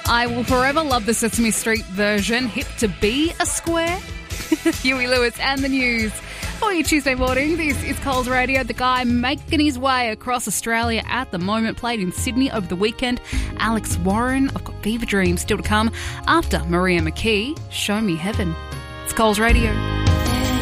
I will forever love the Sesame Street version. Hip to be a square. Huey Lewis and the news. For you Tuesday morning, this is Coles Radio. The guy making his way across Australia at the moment, played in Sydney over the weekend. Alex Warren, I've got Fever Dreams still to come after Maria McKee, Show Me Heaven. It's Coles Radio.